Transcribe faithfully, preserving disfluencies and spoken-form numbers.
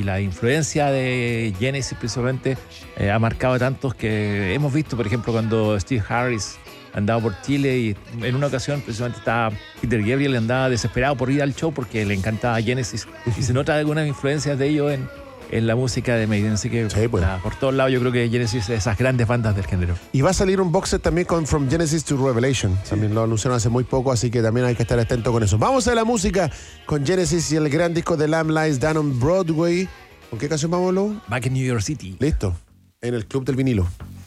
y la influencia de Genesis precisamente eh, ha marcado a tantos que hemos visto, por ejemplo, cuando Steve Harris andaba por Chile y en una ocasión precisamente estaba Peter Gabriel, andaba desesperado por ir al show porque le encantaba Genesis y se nota algunas influencias de ellos en, en la música de Maiden, así que sí, pues. nada, por todos lados yo creo que Genesis es de esas grandes bandas del género. Y va a salir un box set también con From Genesis to Revelation, sí. También lo anunciaron hace muy poco, así que también hay que estar atento con eso. Vamos a la música con Genesis y el gran disco de Lamb Lies Down on Broadway. ¿Con qué canción vamos, Lobo? Back in New York City. Listo, en el Club del Vinilo.